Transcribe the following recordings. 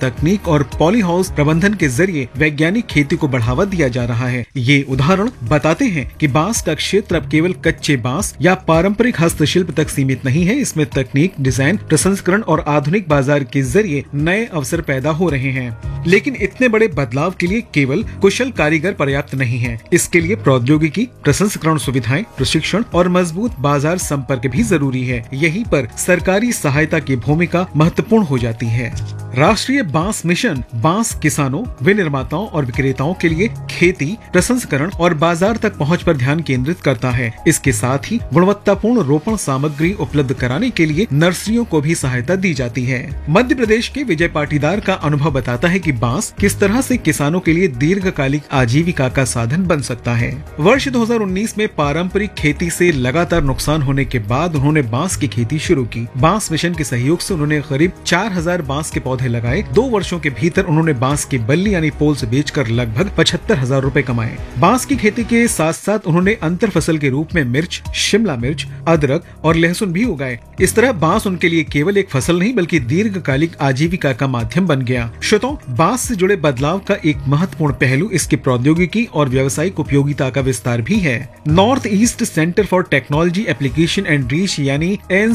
तकनीक और poly house प्रबंधन के जरिए वैज्ञानिक खेती को बढ़ावा दिया जा रहा है। ये उदाहरण बताते हैं कि बांस का क्षेत्र अब केवल कच्चे बांस या पारंपरिक हस्तशिल्प तक सीमित नहीं है। इसमें तकनीक, डिजाइन, प्रसंस्करण और आधुनिक बाजार के जरिए नए अवसर पैदा हो रहे हैं। लेकिन इतने बड़े बदलाव के लिए केवल कुशल कारीगर पर्याप्त नहीं है। इसके लिए प्रौद्योगिकी, प्रसंस्करण सुविधाएं, प्रशिक्षण और मजबूत बाजार संपर्क भी जरूरी है। यहीं पर सरकारी सहायता की भूमिका महत्वपूर्ण हो जाती है। राष्ट्रीय बांस मिशन बांस किसानों, विनिर्माताओं और विक्रेताओं के लिए खेती, प्रसंस्करण और बाजार तक पहुंच पर ध्यान केंद्रित करता है। इसके साथ ही गुणवत्तापूर्ण रोपण सामग्री उपलब्ध कराने के लिए नर्सरियों को भी सहायता दी जाती है। मध्य प्रदेश के विजय पाटीदार का अनुभव बताता है कि बांस किस तरह से किसानों के लिए दीर्घकालिक आजीविका का साधन बन सकता है। वर्ष 2019 में पारंपरिक खेती से लगातार नुकसान होने के बाद उन्होंने बांस की खेती शुरू की। बांस मिशन के सहयोग से उन्होंने करीब 4000 बांस के पौधे लगाए। 2 वर्षों के भीतर उन्होंने बांस की बल्ली यानी पोल्स बेचकर लगभग 75,000 रुपए कमाए। बांस की खेती के साथ साथ उन्होंने अंतर फसल के रूप में मिर्च, शिमला मिर्च, अदरक और लहसुन भी उगाए। इस तरह बांस उनके लिए केवल एक फसल नहीं बल्कि दीर्घकालिक आजीविका का माध्यम बन गया। श्रोताओं, बांस से जुड़े बदलाव का एक महत्वपूर्ण पहलू इसकी प्रौद्योगिकी और व्यावसायिक उपयोगिता का विस्तार भी है। North east centre for technology application and reach यानी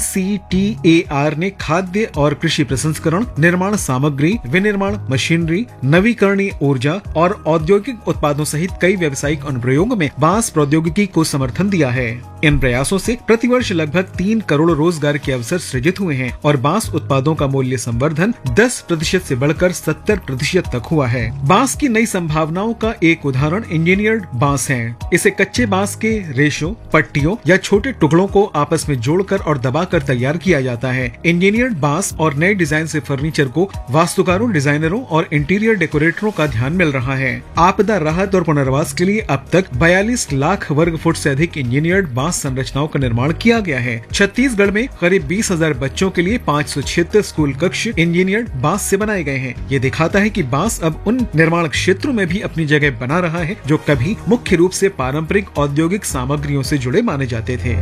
NCTAR ने खाद्य और कृषि प्रसंस्करण, निर्माण सामग्री, विनिर्माण मशीनरी, नवीकरणीय ऊर्जा और औद्योगिक उत्पादों सहित कई व्यावसायिक अनुप्रयोग में बांस प्रौद्योगिकी को समर्थन दिया है। इन प्रयासों से प्रतिवर्ष लगभग 3 करोड़ रोजगार के अवसर सृजित हुए हैं और बांस उत्पादों का मूल्य संवर्धन 10% से बढ़कर 70% तक हुआ है। बांस की नई संभावनाओं का एक उदाहरण इंजीनियर्ड बांस है। इसे कच्चे बांस के रेशों, पट्टियों या छोटे टुकड़ों को आपस में जोड़कर और दबाकर तैयार किया जाता है। इंजीनियर्ड बांस और नए डिजाइन से फर्नीचर को वास्तुकारों, डिजाइनरों और इंटीरियर डेकोरेटरों का ध्यान मिल रहा है। आपदा राहत और पुनर्वास के लिए अब तक 42 लाख वर्ग फुट से अधिक इंजीनियर्ड बांस संरचनाओं का निर्माण किया गया है। छत्तीसगढ़ में करीब 20,000 बच्चों के लिए 576 स्कूल कक्ष इंजीनियर्ड बांस से बनाए गए हैं। ये दिखाता है कि बांस अब उन निर्माण क्षेत्रों में भी अपनी जगह बना रहा है जो कभी मुख्य रूप से पारंपरिक औद्योगिक सामग्रियों से जुड़े माने जाते थे।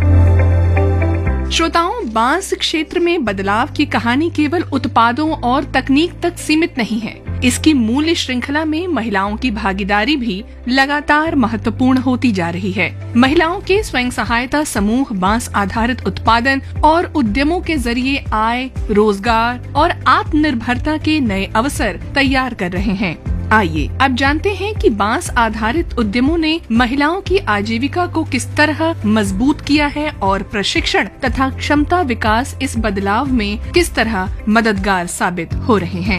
श्रोताओं, बांस क्षेत्र में बदलाव की कहानी केवल उत्पादों और तकनीक तक सीमित नहीं है। इसकी मूल्य श्रृंखला में महिलाओं की भागीदारी भी लगातार महत्वपूर्ण होती जा रही है। महिलाओं के स्वयं सहायता समूह बांस आधारित उत्पादन और उद्यमों के जरिए आय, रोजगार और आत्मनिर्भरता के नए अवसर तैयार कर रहे हैं। आइए अब जानते हैं कि बांस आधारित उद्यमों ने महिलाओं की आजीविका को किस तरह मजबूत किया है और प्रशिक्षण तथा क्षमता विकास इस बदलाव में किस तरह मददगार साबित हो रहे हैं।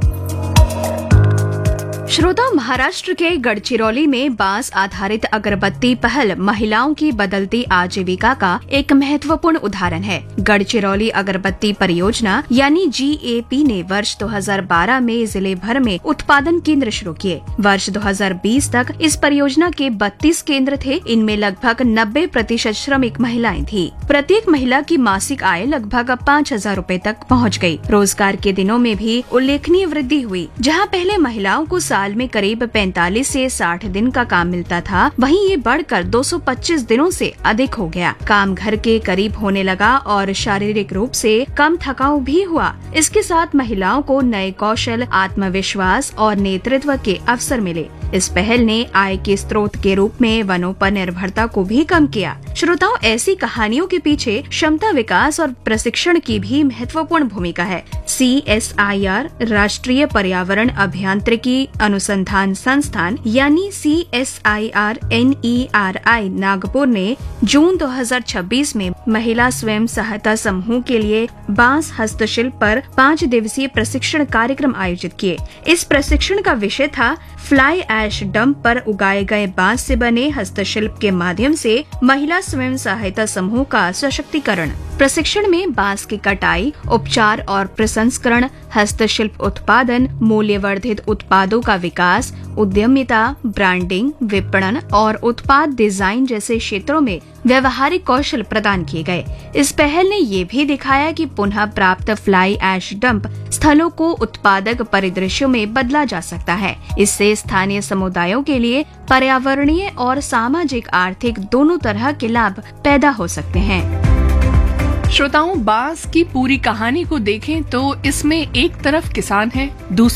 श्रोता, महाराष्ट्र के गढ़चिरौली में बांस आधारित अगरबत्ती पहल महिलाओं की बदलती आजीविका का एक महत्वपूर्ण उदाहरण है। गढ़चिरौली अगरबत्ती परियोजना यानी GAP ने वर्ष 2012 में जिले भर में उत्पादन केंद्र शुरू किए। वर्ष 2020 तक इस परियोजना के 32 केंद्र थे। इनमें लगभग 90% श्रमिक महिलाएं थी। प्रत्येक महिला की मासिक आय लगभग 5,000 रुपए तक पहुँच गयी। रोजगार के दिनों में भी उल्लेखनीय वृद्धि हुई। जहाँ पहले महिलाओं को साल में करीब 45 से 60 दिन का काम मिलता था, वहीं ये बढ़कर 225 दिनों से अधिक हो गया। काम घर के करीब होने लगा और शारीरिक रूप से कम थकाऊ भी हुआ। इसके साथ महिलाओं को नए कौशल, आत्मविश्वास और नेतृत्व के अवसर मिले। इस पहल ने आय के स्रोत के रूप में वनों पर निर्भरता को भी कम किया। श्रोताओं, ऐसी कहानियों के पीछे क्षमता विकास और प्रशिक्षण की भी महत्वपूर्ण भूमिका है। CSIR राष्ट्रीय पर्यावरण अभियांत्रिकी अनुसंधान संस्थान यानी CSIR NERI नागपुर ने जून 2026 में महिला स्वयं सहायता समूह के लिए बांस हस्तशिल्प पर 5 दिवसीय प्रशिक्षण कार्यक्रम आयोजित किए। इस प्रशिक्षण का विषय था फ्लाई ऐश डंप पर उगाए गए बांस से बने हस्तशिल्प के माध्यम से महिला स्वयं सहायता समूह का सशक्तिकरण। प्रशिक्षण में बांस की कटाई, उपचार और प्रसंस्करण, हस्तशिल्प उत्पादन, मूल्यवर्धित उत्पादों का विकास, उद्यमिता, ब्रांडिंग, विपणन और उत्पाद डिजाइन जैसे क्षेत्रों में व्यवहारिक कौशल प्रदान किए गए। इस पहल ने ये भी दिखाया कि पुनः प्राप्त फ्लाई ऐश डंप स्थलों को उत्पादक परिदृश्यों में बदला जा सकता है। इससे स्थानीय समुदायों के लिए पर्यावरणीय और सामाजिक आर्थिक दोनों तरह के लाभ पैदा हो सकते हैं। श्रोताओं, बांस की पूरी कहानी को देखें तो इसमें एक तरफ किसान है, दूसरी